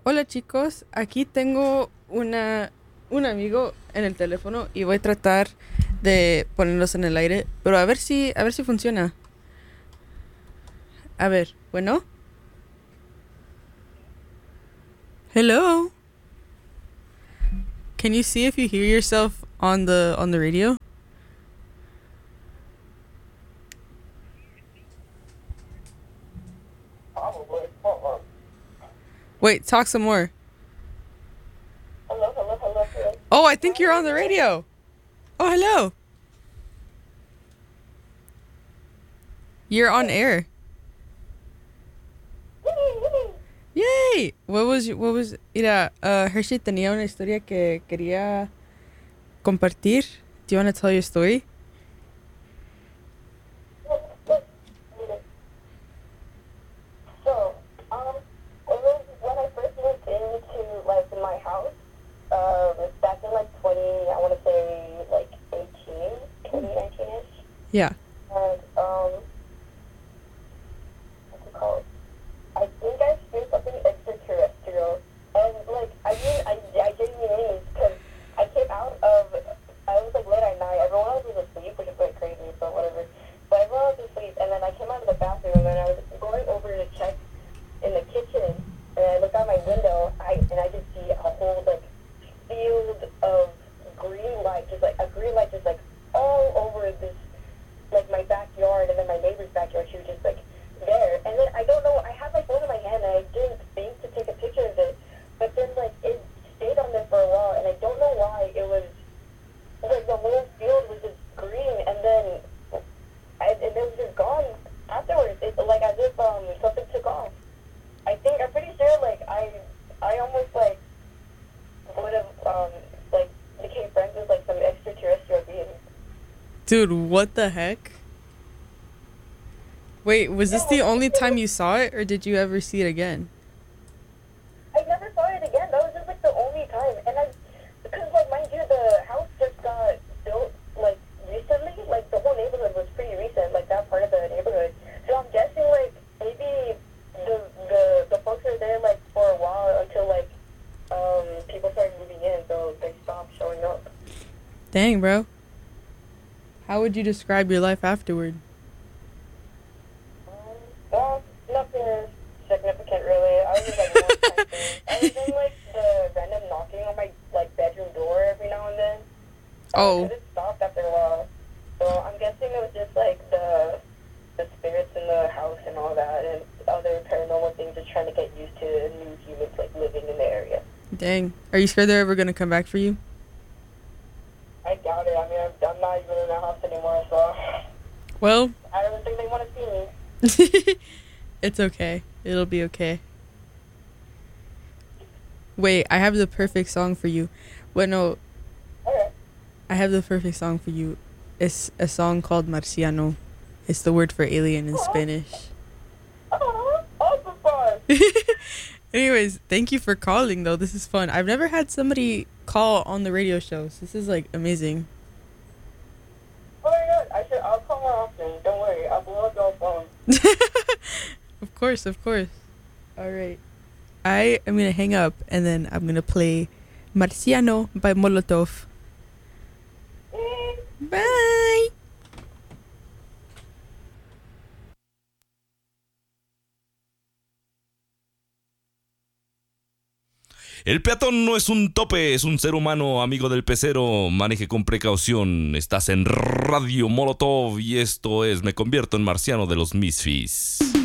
Hola chicos, aquí tengo un amigo en el teléfono y voy a tratar de ponerlos en el aire, pero a ver si funciona. A ver, bueno. Hello. Can you see if you hear yourself on the radio? Probably. Hold on. Wait, talk some more. Hello, hello, hello, hello. Oh, I think you're on the radio. Oh, hello. You're on air. Yay! Mira, Hershey tenía una historia que quería compartir. Do you want to tell your story? So, it was when I first moved into, like, my house, back in, like, 20, I want to say, like, 18, 2019-ish. Yeah. And, what's it called? I think I experienced something extraterrestrial. And, like, I genuinely mean this because I came out of, I was, like, late at night. Everyone else was asleep, which is, like, crazy, but whatever. But everyone else was asleep, and then I came out of the bathroom, and I was going over to check in the kitchen, and I look out my window, and I just see a whole, like, field of green light, just, like, a green light just, like, all over this, like, my backyard, and then my neighbor's backyard. She was just, like, there. And then, I don't know, I had my phone in my hand, and I didn't think to take a picture of it, but then, like, it stayed on there for a while, and I don't know why. It was, like, the whole field was just green, and then, and it was just gone afterwards. It's, like, as if, something took off. I'm pretty sure, like, I almost, like, would have, like, became friends with, like, some extraterrestrial beings. Dude, what the heck? Wait, was this the only time you saw it, or did you ever see it again? I never saw it again. That was just, like, the only time. And because, like, mind you, the house just got built, like, recently. Like, the whole neighborhood was pretty recent, like, that part of the neighborhood. So I'm guessing, like, maybe the folks were there, like, for a while until, like, people started moving in, so they stopped showing up. Dang, bro. How would you describe your life afterward? Well, nothing significant, really. I was just, like, one time thing. I was in, like, the random knocking on my, like, bedroom door every now and then. Oh. 'Cause it stopped after a while. So I'm guessing it was just, like, the spirits in the house and all that, and other paranormal things just trying to get used to new humans, like, living in the area. Dang. Are you sure they're ever gonna come back for you? I doubt it. I mean, I'm not even in the house anymore, so Well, I don't think they want to see me. it's okay. It'll be okay. Wait, I have the perfect song for you. Wait, no. Okay. I have the perfect song for you. It's a song called Marciano. It's the word for alien in Spanish. Oh, awesome fun. Anyways, thank you for calling, though. This is fun. I've never had somebody call on the radio show, so this is, like, amazing. Oh my god, I'll call more often. Don't worry, I'll blow up your phone. Of course, of course. All right. I am going to hang up, and then I'm going to play Marciano by Molotov. Bye. El peatón no es un tope, es un ser humano, amigo del pecero. Maneje con precaución. Estás en Radio Molotov y esto es Me convierto en marciano de los Misfits.